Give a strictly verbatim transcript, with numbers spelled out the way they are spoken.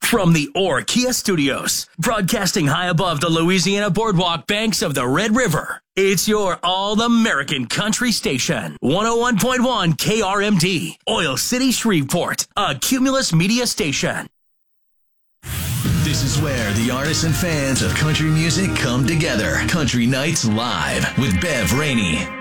From the Orr Kia Studios, broadcasting high above the Louisiana boardwalk banks of the Red River, it's your all-American country station. one oh one point one K R M D, Oil City, Shreveport, a Cumulus Media station. This is where the artists and fans of country music come together. Country Nights Live with Bev Rainey.